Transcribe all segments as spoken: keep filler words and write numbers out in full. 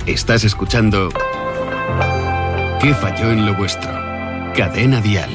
Estás escuchando ¿Qué falló en lo vuestro? Cadena Dial.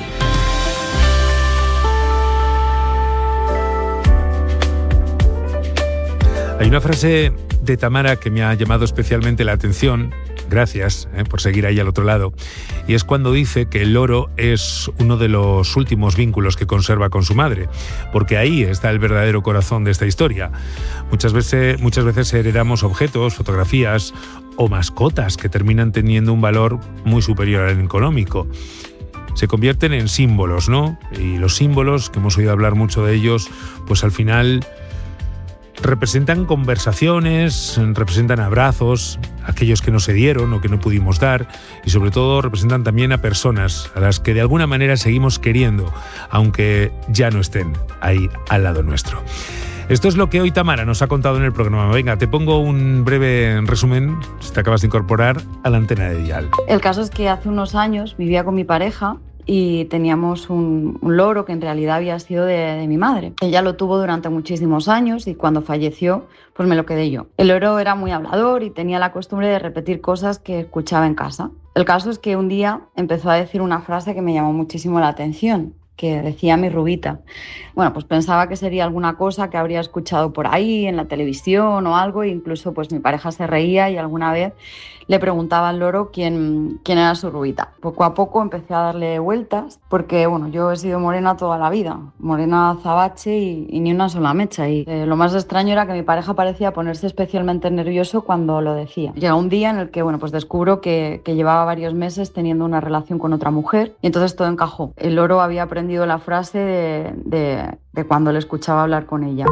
Hay una frase de Tamara que me ha llamado especialmente la atención. Gracias eh, por seguir ahí al otro lado. Y es cuando dice que el loro es uno de los últimos vínculos que conserva con su madre, porque ahí está el verdadero corazón de esta historia. Muchas veces, muchas veces heredamos objetos, fotografías o mascotas que terminan teniendo un valor muy superior al económico. Se convierten en símbolos, ¿no? Y los símbolos, que hemos oído hablar mucho de ellos, pues al final representan conversaciones, representan abrazos, aquellos que no se dieron o que no pudimos dar, y sobre todo representan también a personas a las que de alguna manera seguimos queriendo, aunque ya no estén ahí al lado nuestro. Esto es lo que hoy Tamara nos ha contado en el programa. Venga, te pongo un breve resumen, si te acabas de incorporar a la antena de Dial. El caso es que hace unos años vivía con mi pareja y teníamos un, un loro que en realidad había sido de, de mi madre. Ella lo tuvo durante muchísimos años y cuando falleció, pues me lo quedé yo. El loro era muy hablador y tenía la costumbre de repetir cosas que escuchaba en casa. El caso es que un día empezó a decir una frase que me llamó muchísimo la atención, que decía mi Rubita. Bueno, pues pensaba que sería alguna cosa que habría escuchado por ahí, en la televisión o algo, e incluso pues mi pareja se reía y alguna vez le preguntaba al loro quién, quién era su Rubita. Poco a poco empecé a darle vueltas, porque bueno, yo he sido morena toda la vida, morena azabache y, y ni una sola mecha. Y eh, lo más extraño era que mi pareja parecía ponerse especialmente nervioso cuando lo decía. Llega un día en el que bueno, pues descubro que, que llevaba varios meses teniendo una relación con otra mujer y entonces todo encajó. El loro había aprendido la frase de, de, de cuando le escuchaba hablar con ella.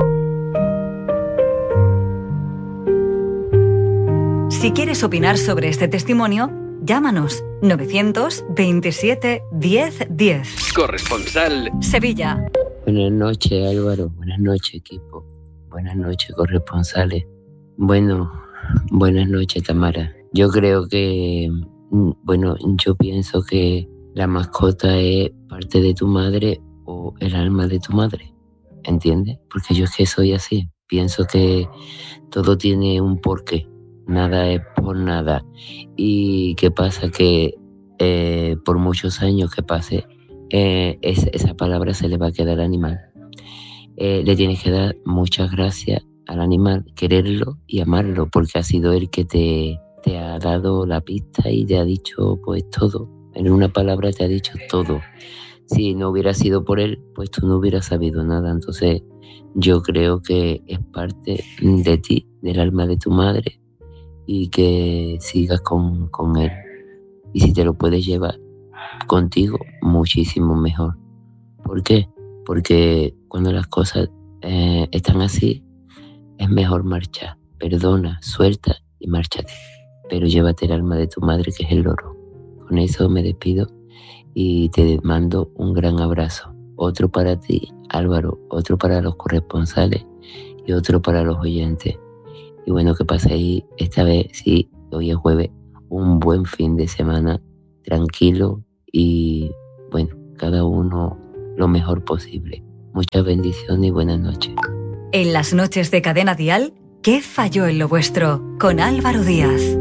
Si quieres opinar sobre este testimonio, llámanos novecientos veintisiete diez diez. Corresponsal Sevilla. Buenas noches, Álvaro. Buenas noches, equipo. Buenas noches, corresponsales. Bueno, buenas noches, Tamara. Yo creo que, bueno, yo pienso que la mascota es parte de tu madre o el alma de tu madre, ¿entiendes? Porque yo es que soy así. Pienso que todo tiene un porqué. Nada es por nada. ¿Y qué pasa? Que eh, por muchos años que pase, eh, es, esa palabra se le va a quedar al animal. Eh, le tienes que dar muchas gracias al animal, quererlo y amarlo, porque ha sido él que te, te ha dado la pista y te ha dicho pues todo. En una palabra te ha dicho todo. Si no hubiera sido por él, pues tú no hubieras sabido nada. Entonces yo creo que es parte de ti, del alma de tu madre, y que sigas con, con él. Y si te lo puedes llevar contigo, muchísimo mejor. ¿Por qué? Porque cuando las cosas eh, están así, es mejor marchar. Perdona, suelta y márchate. Pero llévate el alma de tu madre, que es el loro. Con eso me despido y te mando un gran abrazo. Otro para ti, Álvaro, otro para los corresponsales y otro para los oyentes. Y bueno, que paséis esta vez, sí, hoy es jueves, un buen fin de semana, tranquilo y bueno, cada uno lo mejor posible. Muchas bendiciones y buenas noches. En las noches de Cadena Dial, ¿qué falló en lo vuestro? Con Álvaro Díaz.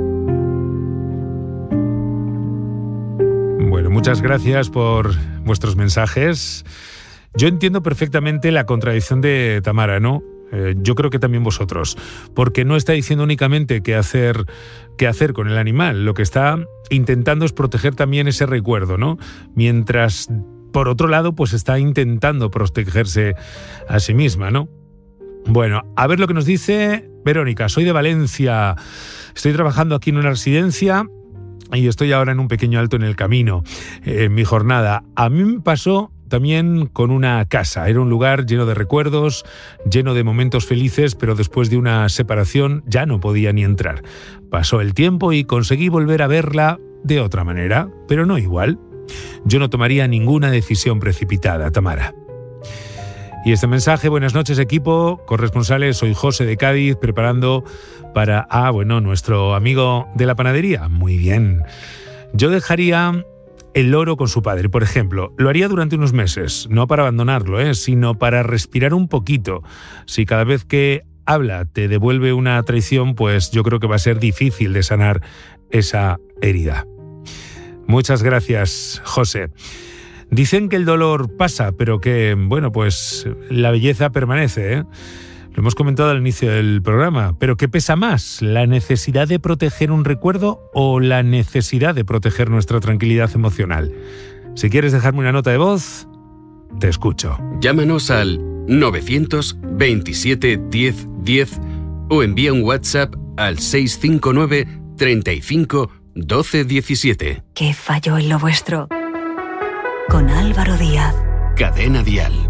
Bueno, muchas gracias por vuestros mensajes. Yo entiendo perfectamente la contradicción de Tamara, ¿no? Eh, yo creo que también vosotros, porque no está diciendo únicamente qué hacer, qué hacer con el animal, lo que está intentando es proteger también ese recuerdo, ¿no? Mientras, por otro lado, pues está intentando protegerse a sí misma, ¿no? Bueno, a ver lo que nos dice Verónica. Soy de Valencia, estoy trabajando aquí en una residencia y estoy ahora en un pequeño alto en el camino, eh, en mi jornada. A mí me pasó también con una casa. Era un lugar lleno de recuerdos, lleno de momentos felices, pero después de una separación ya no podía ni entrar. Pasó el tiempo y conseguí volver a verla de otra manera, pero no igual. Yo no tomaría ninguna decisión precipitada, Tamara. Y este mensaje: buenas noches, equipo, corresponsales, soy José de Cádiz, preparando para, ah, bueno, nuestro amigo de la panadería. Muy bien. Yo dejaría el loro con su padre, por ejemplo. Lo haría durante unos meses, no para abandonarlo, ¿eh? sino para respirar un poquito. Si cada vez que habla, te devuelve una traición, pues yo creo que va a ser difícil de sanar esa herida. Muchas gracias, José. Dicen que el dolor pasa, pero que, bueno, pues la belleza permanece, ¿eh? Lo hemos comentado al inicio del programa, pero ¿qué pesa más? ¿La necesidad de proteger un recuerdo o la necesidad de proteger nuestra tranquilidad emocional? Si quieres dejarme una nota de voz, te escucho. Llámanos al novecientos veintisiete diez diez o envía un WhatsApp al seis cinco nueve treinta y cinco doce diecisiete. ¿Qué falló en lo vuestro? Con Álvaro Díaz. Cadena Dial.